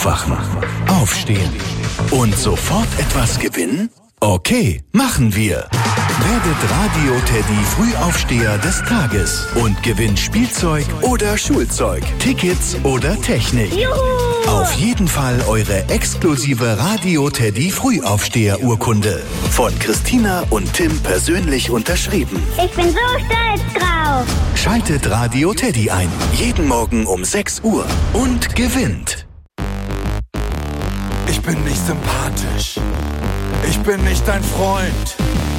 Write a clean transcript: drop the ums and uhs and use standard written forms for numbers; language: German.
Aufwachen, aufstehen und sofort etwas gewinnen? Okay, machen wir. Werdet Radio Teddy Frühaufsteher des Tages und gewinnt Spielzeug oder Schulzeug, Tickets oder Technik. Juhu! Auf jeden Fall eure exklusive Radio Teddy Frühaufsteher-Urkunde. Von Christina und Tim persönlich unterschrieben. Ich bin so stolz drauf. Schaltet Radio Teddy ein. Jeden Morgen um 6 Uhr. Und gewinnt. Ich bin nicht sympathisch. Ich bin nicht dein Freund.